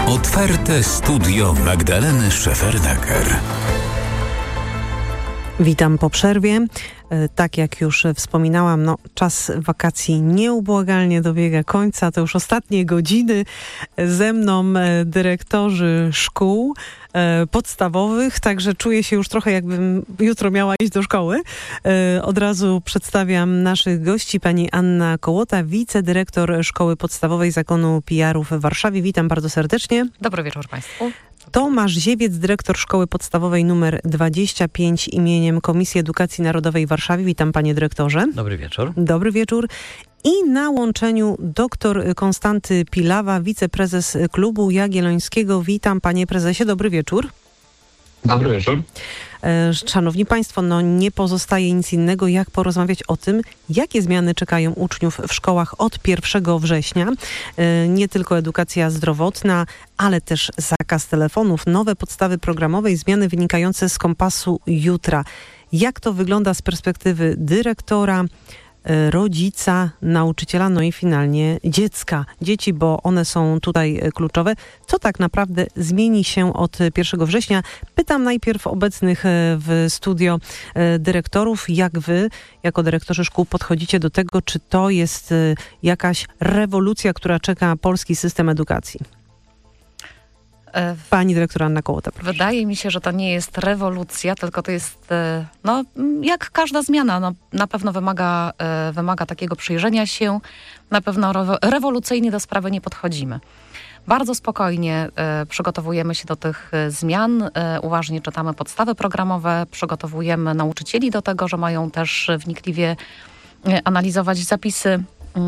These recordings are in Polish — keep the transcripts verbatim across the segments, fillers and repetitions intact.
Otwarte studio Magdaleny Szefernaker. Witam po przerwie. Tak jak już wspominałam, no, czas wakacji nieubłagalnie dobiega końca. To już ostatnie godziny. Ze mną dyrektorzy szkół podstawowych, także czuję się już trochę, jakbym jutro miała iść do szkoły. Od razu przedstawiam naszych gości. Pani Anna Kołota, wicedyrektor Szkoły Podstawowej Zakonu P R u w Warszawie. Witam bardzo serdecznie. Dobry wieczór Państwu. Tomasz Ziewiec, dyrektor Szkoły Podstawowej numer dwadzieścia pięć imieniem Komisji Edukacji Narodowej w Warszawie. Witam, panie dyrektorze. Dobry wieczór. Dobry wieczór. I na łączeniu doktor Konstanty Pilawa, wiceprezes Klubu Jagiellońskiego. Witam, panie prezesie. Dobry wieczór. Dobry wieczór. Szanowni Państwo, no nie pozostaje nic innego, jak porozmawiać o tym, jakie zmiany czekają uczniów w szkołach od pierwszego września. Nie tylko edukacja zdrowotna, ale też zakaz telefonów, nowe podstawy programowe i zmiany wynikające z kompasu jutra. Jak to wygląda z perspektywy dyrektora, rodzica, nauczyciela, no i finalnie dziecka, dzieci, bo one są tutaj kluczowe. Co tak naprawdę zmieni się od pierwszego września? Pytam najpierw obecnych w studio dyrektorów, jak wy, jako dyrektorzy szkół, podchodzicie do tego, czy to jest jakaś rewolucja, która czeka polski system edukacji? Pani dyrektor Anna Kołota, proszę. Wydaje mi się, że to nie jest rewolucja, tylko to jest, no, jak każda zmiana, no, na pewno wymaga, wymaga takiego przyjrzenia się, na pewno rewolucyjnie do sprawy nie podchodzimy. Bardzo spokojnie przygotowujemy się do tych zmian, uważnie czytamy podstawy programowe, przygotowujemy nauczycieli do tego, że mają też wnikliwie analizować zapisy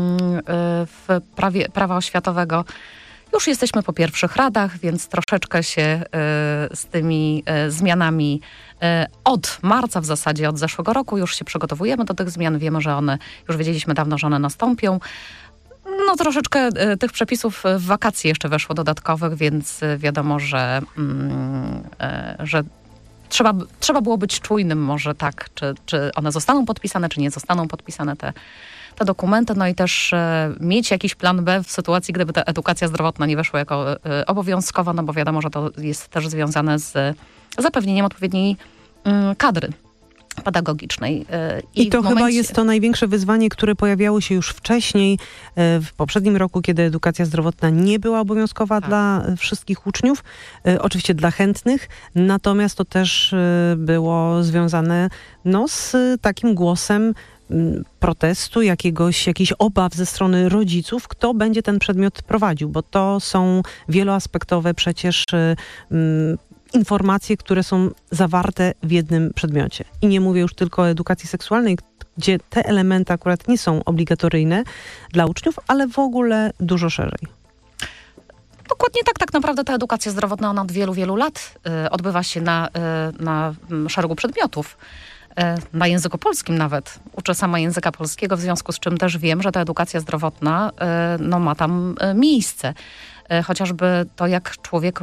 w prawie, prawa oświatowego. Już jesteśmy po pierwszych radach, więc troszeczkę się y, z tymi y, zmianami y, od marca w zasadzie, od zeszłego roku już się przygotowujemy do tych zmian. Wiemy, że one, już wiedzieliśmy dawno, że one nastąpią. No troszeczkę y, tych przepisów w wakacje jeszcze weszło dodatkowych, więc y, wiadomo, że, y, y, że trzeba, trzeba było być czujnym może tak, czy, czy one zostaną podpisane, czy nie zostaną podpisane te te dokumenty, no i też e, mieć jakiś plan B w sytuacji, gdyby ta edukacja zdrowotna nie weszła jako e, obowiązkowa, no bo wiadomo, że to jest też związane z zapewnieniem odpowiedniej m, kadry pedagogicznej. E, I, I to momencie... chyba jest to największe wyzwanie, które pojawiało się już wcześniej, e, w poprzednim roku, kiedy edukacja zdrowotna nie była obowiązkowa tak. dla wszystkich uczniów, e, oczywiście dla chętnych, natomiast to też e, było związane no, z takim głosem protestu, jakiegoś, jakichś obaw ze strony rodziców, kto będzie ten przedmiot prowadził, bo to są wieloaspektowe przecież um, informacje, które są zawarte w jednym przedmiocie. I nie mówię już tylko o edukacji seksualnej, gdzie te elementy akurat nie są obligatoryjne dla uczniów, ale w ogóle dużo szerzej. Dokładnie tak, tak naprawdę ta edukacja zdrowotna ona od wielu, wielu lat y, odbywa się na, y, na szeregu przedmiotów. Na języku polskim nawet. Uczę sama języka polskiego, w związku z czym też wiem, że ta edukacja zdrowotna no, ma tam miejsce. Chociażby to, jak człowiek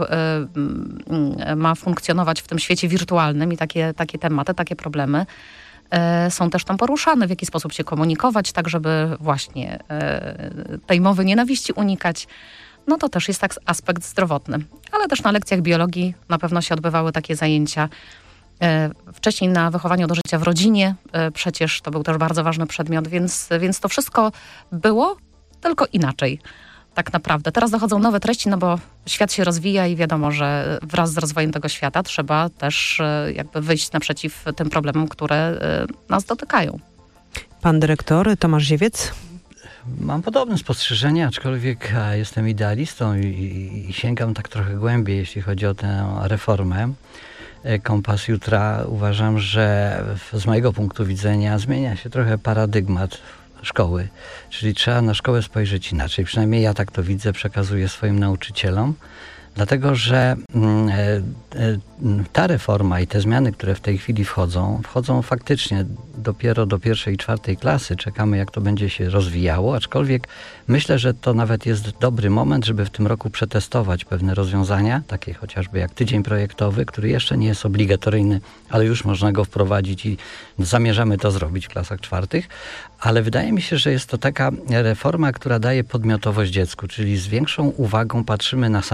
ma funkcjonować w tym świecie wirtualnym i takie, takie tematy, takie problemy są też tam poruszane, w jaki sposób się komunikować, tak żeby właśnie tej mowy nienawiści unikać. No to też jest tak aspekt zdrowotny. Ale też na lekcjach biologii na pewno się odbywały takie zajęcia. Wcześniej na wychowaniu do życia w rodzinie, przecież to był też bardzo ważny przedmiot, więc, więc to wszystko było, tylko inaczej tak naprawdę. Teraz dochodzą nowe treści, no bo świat się rozwija i wiadomo, że wraz z rozwojem tego świata trzeba też jakby wyjść naprzeciw tym problemom, które nas dotykają. Pan dyrektor Tomasz Ziewiec. Mam podobne spostrzeżenia, aczkolwiek jestem idealistą i, i, i sięgam tak trochę głębiej, jeśli chodzi o tę reformę. Kompas jutra uważam, że z mojego punktu widzenia zmienia się trochę paradygmat szkoły, czyli trzeba na szkołę spojrzeć inaczej. Przynajmniej ja tak to widzę, przekazuję swoim nauczycielom, dlatego że ta reforma i te zmiany, które w tej chwili wchodzą, wchodzą faktycznie dopiero do pierwszej i czwartej klasy. Czekamy, jak to będzie się rozwijało, aczkolwiek myślę, że to nawet jest dobry moment, żeby w tym roku przetestować pewne rozwiązania, takie chociażby jak tydzień projektowy, który jeszcze nie jest obligatoryjny, ale już można go wprowadzić i zamierzamy to zrobić w klasach czwartych. Ale wydaje mi się, że jest to taka reforma, która daje podmiotowość dziecku, czyli z większą uwagą patrzymy na samo dziecko,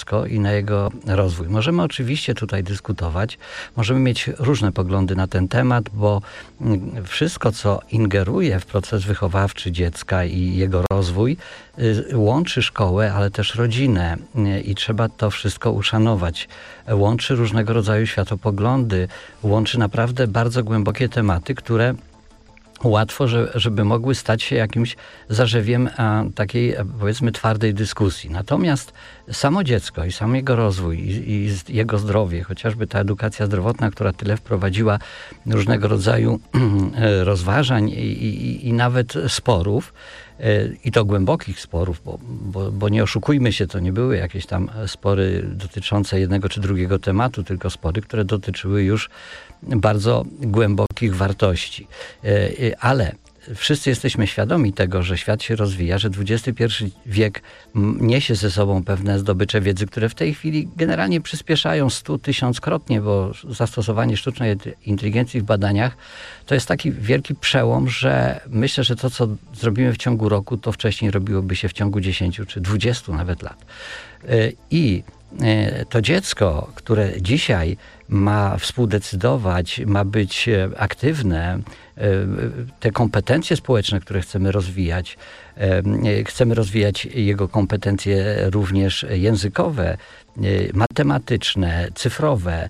dziecko i na jego rozwój. Możemy oczywiście tutaj dyskutować, możemy mieć różne poglądy na ten temat, bo wszystko, co ingeruje w proces wychowawczy dziecka i jego rozwój, łączy szkołę, ale też rodzinę i trzeba to wszystko uszanować. Łączy różnego rodzaju światopoglądy, łączy naprawdę bardzo głębokie tematy, które łatwo, że, żeby mogły stać się jakimś zarzewiem a, takiej, powiedzmy, twardej dyskusji. Natomiast samo dziecko i sam jego rozwój i, i jego zdrowie, chociażby ta edukacja zdrowotna, która tyle wprowadziła różnego rodzaju rozważań i, i, i nawet sporów, i to głębokich sporów, bo, bo, bo nie oszukujmy się, to nie były jakieś tam spory dotyczące jednego czy drugiego tematu, tylko spory, które dotyczyły już bardzo głębokich wartości. Ale wszyscy jesteśmy świadomi tego, że świat się rozwija, że dwudziesty pierwszy wiek niesie ze sobą pewne zdobycze wiedzy, które w tej chwili generalnie przyspieszają stu, tysiąckrotnie, bo zastosowanie sztucznej inteligencji w badaniach to jest taki wielki przełom, że myślę, że to, co zrobimy w ciągu roku, to wcześniej robiłoby się w ciągu dziesięciu czy dwudziestu nawet lat. I to dziecko, które dzisiaj ma współdecydować, ma być aktywne, te kompetencje społeczne, które chcemy rozwijać, chcemy rozwijać jego kompetencje również językowe, matematyczne, cyfrowe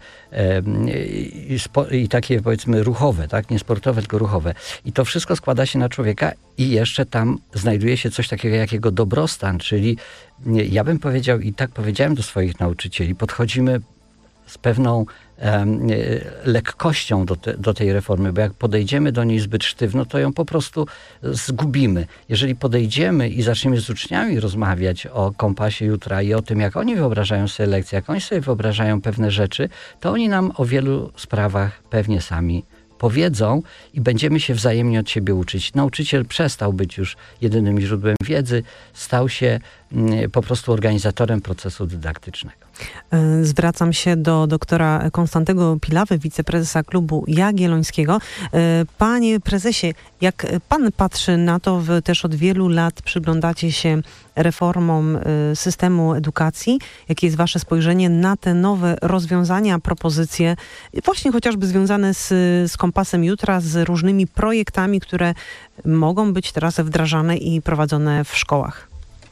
i, spo, i takie, powiedzmy, ruchowe, tak? Nie sportowe, tylko ruchowe. I to wszystko składa się na człowieka i jeszcze tam znajduje się coś takiego jak jego dobrostan, czyli ja bym powiedział i tak powiedziałem do swoich nauczycieli, podchodzimy z pewną um, lekkością do, te, do tej reformy, bo jak podejdziemy do niej zbyt sztywno, to ją po prostu zgubimy. Jeżeli podejdziemy i zaczniemy z uczniami rozmawiać o kompasie jutra i o tym, jak oni wyobrażają sobie lekcje, jak oni sobie wyobrażają pewne rzeczy, to oni nam o wielu sprawach pewnie sami powiedzą i będziemy się wzajemnie od siebie uczyć. Nauczyciel przestał być już jedynym źródłem wiedzy, stał się po prostu organizatorem procesu dydaktycznego. Zwracam się do doktora Konstantego Pilawy, wiceprezesa klubu Jagiellońskiego. Panie prezesie, jak pan patrzy na to, wy też od wielu lat przyglądacie się reformom systemu edukacji. Jakie jest wasze spojrzenie na te nowe rozwiązania, propozycje, właśnie chociażby związane z, z kompasem jutra, z różnymi projektami, które mogą być teraz wdrażane i prowadzone w szkołach?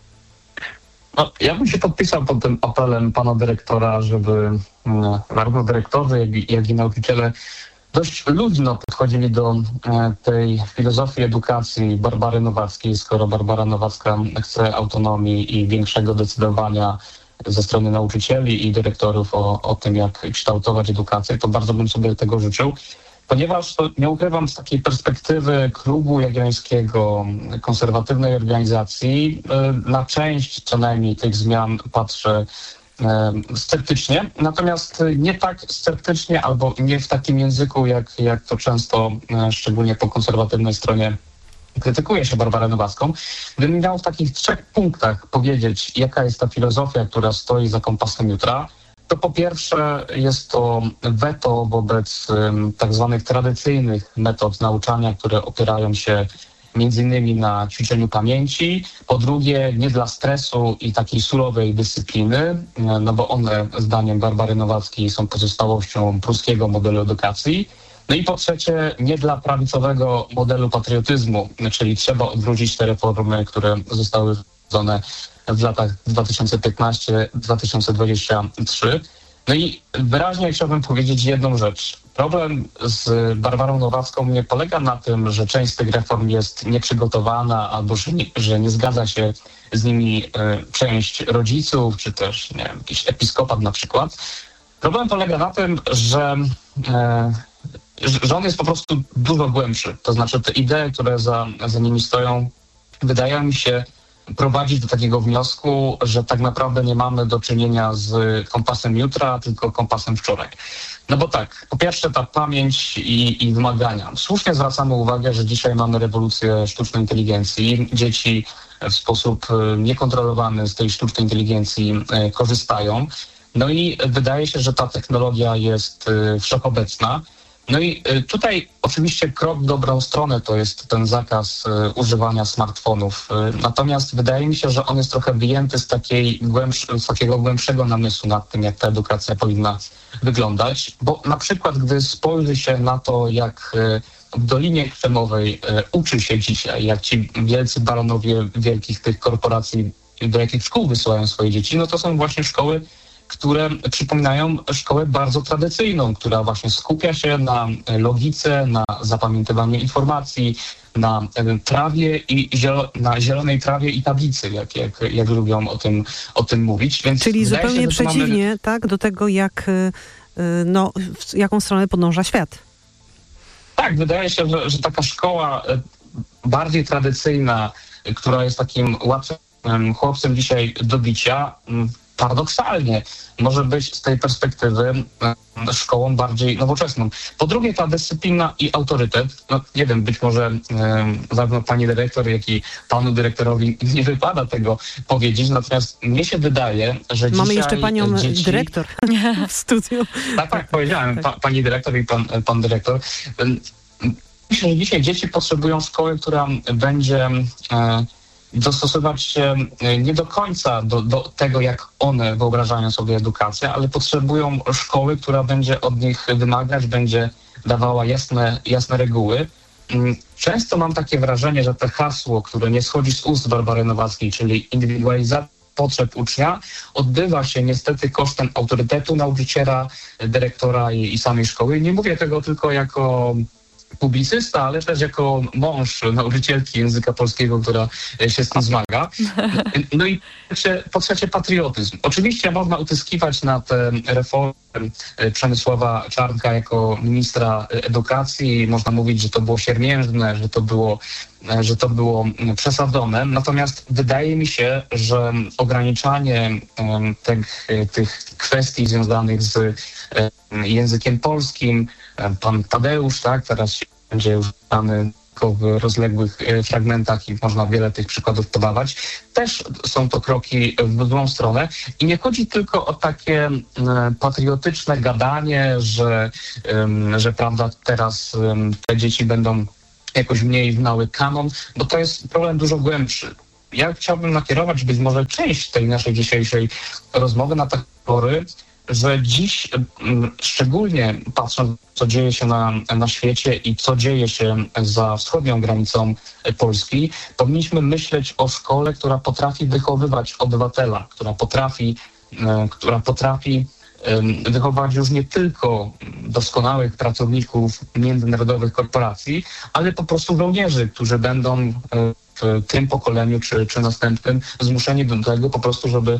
No, ja bym się podpisał pod tym apelem pana dyrektora, żeby no, zarówno dyrektorzy, jak i, jak i nauczyciele dość luźno podchodzili do e, tej filozofii edukacji Barbary Nowackiej, skoro Barbara Nowacka chce autonomii i większego decydowania ze strony nauczycieli i dyrektorów o, o tym, jak kształtować edukację, to bardzo bym sobie tego życzył. Ponieważ to nie ukrywam, z takiej perspektywy klubu jagiellońskiego, konserwatywnej organizacji, na część co najmniej tych zmian patrzę sceptycznie, natomiast nie tak sceptycznie albo nie w takim języku, jak, jak to często, szczególnie po konserwatywnej stronie, krytykuje się Barbarę Nowacką. Gdybym miał w takich trzech punktach powiedzieć, jaka jest ta filozofia, która stoi za kompasem jutra, to po pierwsze jest to weto wobec um, tak zwanych tradycyjnych metod nauczania, które opierają się między innymi na ćwiczeniu pamięci. Po drugie, nie dla stresu i takiej surowej dyscypliny, no bo one zdaniem Barbary Nowackiej są pozostałością pruskiego modelu edukacji. No i po trzecie, nie dla prawicowego modelu patriotyzmu, czyli trzeba odwrócić te reformy, które zostały wprowadzone w latach dwa tysiące piętnasty do dwa tysiące dwudziestego trzeciego. No i wyraźnie chciałbym powiedzieć jedną rzecz. Problem z Barbarą Nowacką nie polega na tym, że część z tych reform jest nieprzygotowana albo że nie, że nie zgadza się z nimi e, część rodziców, czy też nie wiem, jakiś episkopat na przykład. Problem polega na tym, że, e, że on jest po prostu dużo głębszy. To znaczy te idee, które za, za nimi stoją, wydają mi się prowadzić do takiego wniosku, że tak naprawdę nie mamy do czynienia z kompasem jutra, tylko kompasem wczoraj. No bo tak, po pierwsze ta pamięć i, i wymagania. Słusznie zwracamy uwagę, że dzisiaj mamy rewolucję sztucznej inteligencji. Dzieci w sposób niekontrolowany z tej sztucznej inteligencji korzystają. No i wydaje się, że ta technologia jest wszechobecna. No i tutaj oczywiście krok w dobrą stronę to jest ten zakaz używania smartfonów. Natomiast wydaje mi się, że on jest trochę wyjęty z, takiej głębsz- z takiego głębszego namysłu nad tym, jak ta edukacja powinna wyglądać. Bo na przykład, gdy spojrzy się na to, jak w Dolinie Krzemowej uczy się dzisiaj, jak ci wielcy baronowie wielkich tych korporacji, do jakich szkół wysyłają swoje dzieci, no to są właśnie szkoły, które przypominają szkołę bardzo tradycyjną, która właśnie skupia się na logice, na zapamiętywaniu informacji, na trawie i zielo, na zielonej trawie i tablicy, jak, jak, jak lubią o tym, o tym mówić. Więc czyli zupełnie się, przeciwnie, mamy... tak, do tego, jak, no, w jaką stronę podąża świat. Tak, wydaje się, że, że taka szkoła bardziej tradycyjna, która jest takim łatwym chłopcem dzisiaj do bicia, paradoksalnie może być z tej perspektywy szkołą bardziej nowoczesną. Po drugie, ta dyscyplina i autorytet, no nie wiem, być może e, zarówno pani dyrektor, jak i panu dyrektorowi nie wypada tego powiedzieć, natomiast mnie się wydaje, że dzisiaj mamy jeszcze panią dzieci... dyrektor w studiu. Tak, tak, powiedziałem, pa, pani dyrektor i pan, pan dyrektor. Myślę, że dzisiaj dzieci potrzebują szkoły, która będzie e, dostosować się nie do końca do, do tego, jak one wyobrażają sobie edukację, ale potrzebują szkoły, która będzie od nich wymagać, będzie dawała jasne, jasne reguły. Często mam takie wrażenie, że to hasło, które nie schodzi z ust Barbary Nowackiej, czyli indywidualizacja potrzeb ucznia, odbywa się niestety kosztem autorytetu nauczyciela, dyrektora i, i samej szkoły. Nie mówię tego tylko jako publicysta, ale też jako mąż nauczycielki języka polskiego, która się z tym zmaga. No i po trzecie patriotyzm. Oczywiście można utyskiwać na te reformy Przemysława Czarnka jako ministra edukacji. Można mówić, że to było siermiężne, że to było, że to było przesadzone. Natomiast wydaje mi się, że ograniczanie tych, tych kwestii związanych z językiem polskim, pan Tadeusz, tak, teraz się będzie już znany w rozległych fragmentach i można wiele tych przykładów podawać. Też są to kroki w złą stronę i nie chodzi tylko o takie patriotyczne gadanie, że, że prawda, teraz te dzieci będą jakoś mniej znały kanon, bo to jest problem dużo głębszy. Ja chciałbym nakierować być może część tej naszej dzisiejszej rozmowy na takie pory, że dziś, szczególnie patrząc, co dzieje się na, na świecie i co dzieje się za wschodnią granicą Polski, powinniśmy myśleć o szkole, która potrafi wychowywać obywatela, która potrafi, która potrafi wychować już nie tylko doskonałych pracowników międzynarodowych korporacji, ale po prostu żołnierzy, którzy będą w tym pokoleniu czy, czy następnym zmuszeni do tego po prostu, żeby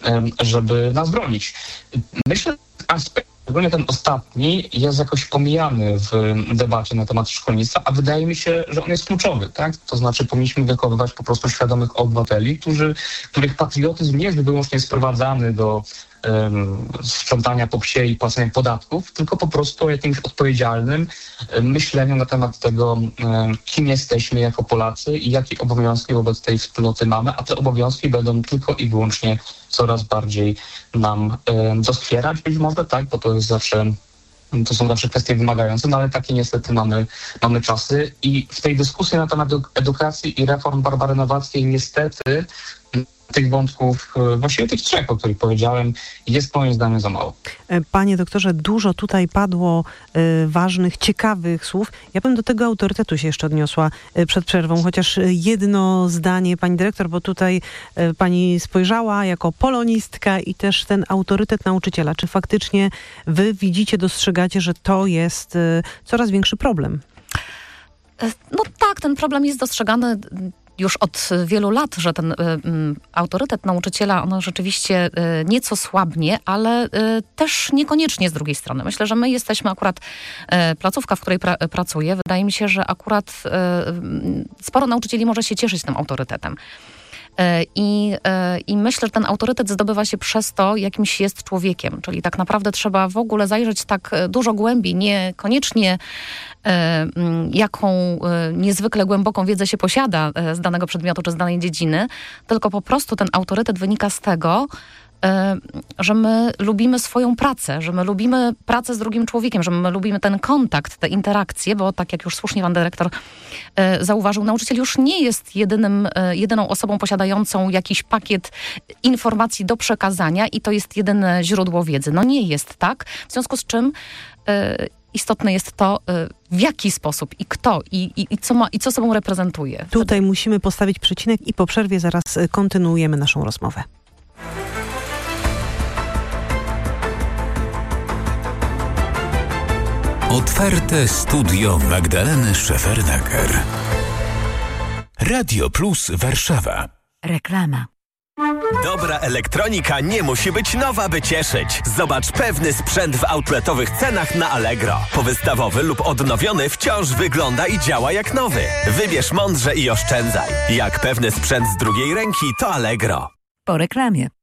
żeby nas bronić. Myślę, że aspekt, szczególnie ten ostatni, jest jakoś pomijany w debacie na temat szkolnictwa, a wydaje mi się, że on jest kluczowy, tak? To znaczy powinniśmy wychowywać po prostu świadomych obywateli, którzy, których patriotyzm nie jest wyłącznie sprowadzany do um, sprzątania po psie i płacenia podatków, tylko po prostu o jakimś odpowiedzialnym um, myśleniu na temat tego, um, kim jesteśmy jako Polacy i jakie obowiązki wobec tej wspólnoty mamy, a te obowiązki będą tylko i wyłącznie coraz bardziej nam um, doskwierać, być może tak, bo to jest zawsze to są zawsze kwestie wymagające, no ale takie niestety mamy, mamy czasy i w tej dyskusji na temat edukacji i reform Barbary Nowackiej niestety tych wątków, właściwie tych trzech, o których powiedziałem, jest moim zdaniem za mało. Panie doktorze, dużo tutaj padło y, ważnych, ciekawych słów. Ja bym do tego autorytetu się jeszcze odniosła y, przed przerwą, chociaż jedno zdanie, pani dyrektor, bo tutaj y, pani spojrzała jako polonistka i też ten autorytet nauczyciela. Czy faktycznie wy widzicie, dostrzegacie, że to jest y, coraz większy problem? No tak, ten problem jest dostrzegany już od wielu lat, że ten y, y, autorytet nauczyciela, ono rzeczywiście y, nieco słabnie, ale y, też niekoniecznie z drugiej strony. Myślę, że my jesteśmy akurat, y, placówka, w której pra, pracuję, wydaje mi się, że akurat y, sporo nauczycieli może się cieszyć tym autorytetem. I, I myślę, że ten autorytet zdobywa się przez to, jakimś jest człowiekiem. Czyli tak naprawdę trzeba w ogóle zajrzeć tak dużo głębiej, niekoniecznie jaką niezwykle głęboką wiedzę się posiada z danego przedmiotu czy z danej dziedziny, tylko po prostu ten autorytet wynika z tego, że my lubimy swoją pracę, że my lubimy pracę z drugim człowiekiem, że my lubimy ten kontakt, te interakcje, bo tak jak już słusznie pan dyrektor e, zauważył, nauczyciel już nie jest jedynym, e, jedyną osobą posiadającą jakiś pakiet informacji do przekazania i to jest jedyne źródło wiedzy. No nie jest tak, w związku z czym e, istotne jest to, w jaki sposób i kto i, i, i, co, ma, i co sobą reprezentuje. Tutaj Wtedy... musimy postawić przecinek i po przerwie zaraz kontynuujemy naszą rozmowę. Otwarte studio Magdaleny Szefernaker. Radio Plus Warszawa. Reklama. Dobra elektronika nie musi być nowa, by cieszyć. Zobacz pewny sprzęt w outletowych cenach na Allegro. Powystawowy lub odnowiony wciąż wygląda i działa jak nowy. Wybierz mądrze i oszczędzaj. Jak pewny sprzęt z drugiej ręki, to Allegro. Po reklamie.